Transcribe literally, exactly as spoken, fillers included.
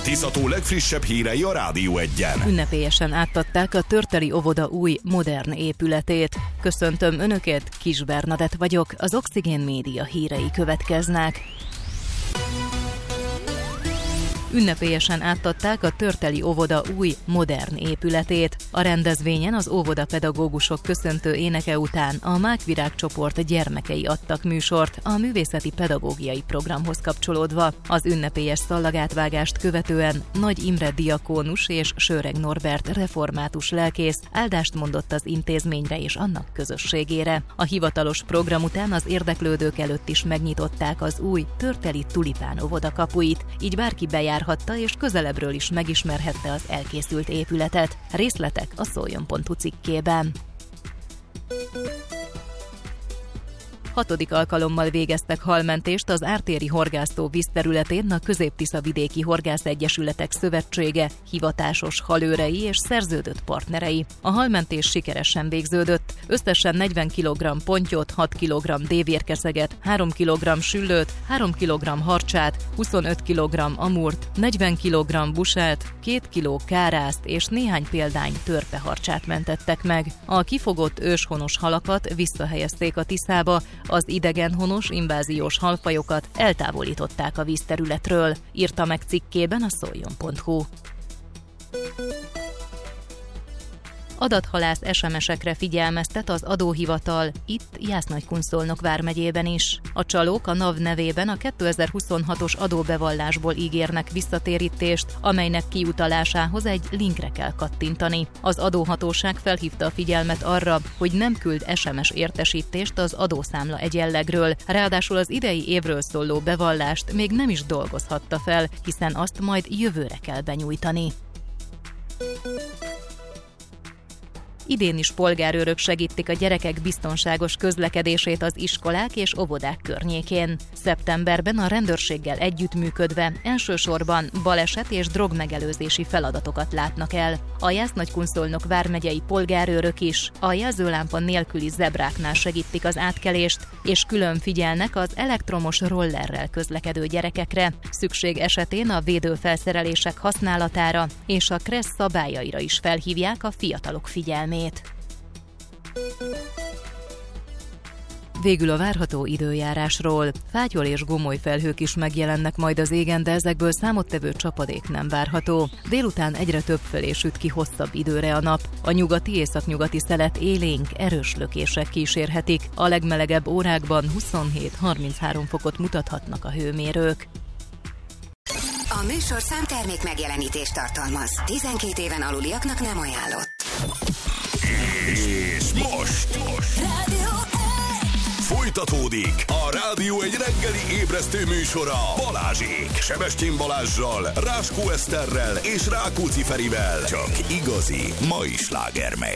Tisza-tó legfrissebb hírei a Rádió Egyen. Ünnepélyesen átadták a Törteli óvoda új, modern épületét. Köszöntöm Önöket, Kis Bernadett vagyok, az Oxigén Média hírei következnek. Ünnepélyesen átadták a Törteli óvoda új, modern épületét. A rendezvényen az óvoda pedagógusok köszöntő éneke után a Mákvirág csoport gyermekei adtak műsort a művészeti pedagógiai programhoz kapcsolódva. Az ünnepélyes szallagátvágást követően Nagy Imre diakónus és Sőreg Norbert református lelkész áldást mondott az intézményre és annak közösségére. A hivatalos program után az érdeklődők előtt is megnyitották az új Törteli Tulipán óvoda kapuit, így bárki bejár és közelebbről is megismerhette az elkészült épületet. Részletek a szoljon pont hu cikkében. Hatodik alkalommal végeztek halmentést az Ártéri Horgásztó vízterületén a Közép-Tisza-vidéki Horgászegyesületek Szövetsége hivatásos halőrei és szerződött partnerei. A halmentés sikeresen végződött. Összesen negyven kilogramm pontyot, hat kilogramm dévérkeszeget, három kilogramm süllőt, három kilogramm harcsát, huszonöt kilogramm amurt, negyven kilogramm busát, két kiló kárászt és néhány példány törpeharcsát mentettek meg. A kifogott őshonos halakat visszahelyezték a Tiszába, az idegenhonos, inváziós halfajokat eltávolították a vízterületről, írta meg cikkében a szoljon pont hu. Adathalász es em esekre figyelmeztet az adóhivatal, itt Jász-Nagykunszolnok vármegyében is. A csalók a NAV nevében a kétezer-huszonhatos adóbevallásból ígérnek visszatérítést, amelynek kiutalásához egy linkre kell kattintani. Az adóhatóság felhívta a figyelmet arra, hogy nem küld es em es értesítést az adószámla egyenlegről, ráadásul az idei évről szóló bevallást még nem is dolgozhatta fel, hiszen azt majd jövőre kell benyújtani. Idén is polgárőrök segítik a gyerekek biztonságos közlekedését az iskolák és óvodák környékén. Szeptemberben a rendőrséggel együttműködve elsősorban baleset és drogmegelőzési feladatokat látnak el. A Jász-Nagykunszolnok vármegyei polgárőrök is a jelzőlámpa nélküli zebráknál segítik az átkelést, és külön figyelnek az elektromos rollerrel közlekedő gyerekekre, szükség esetén a védőfelszerelések használatára és a kressz szabályaira is felhívják a fiatalok figyelmét. Végül a várható időjárásról. Fátyol és gomoly felhők is megjelennek majd az égen, de ezekből számottevő csapadék nem várható. Délután egyre több felé süt ki hosszabb időre a nap. A nyugati északnyugati szelet élénk, erős lökések kísérhetik. A legmelegebb órákban huszonhét-harminchárom fokot mutathatnak a hőmérők. A műsorszám termék megjelenítést tartalmaz. tizenkét éven aluliaknak nem ajánlott. És most, most. Folytatódik a Rádió egy reggeli ébresztő műsora Balázsék, Sebestyén Balázssal, Ráskó Eszterrel és Rákóczi Ferivel. Csak igazi mai slágermek.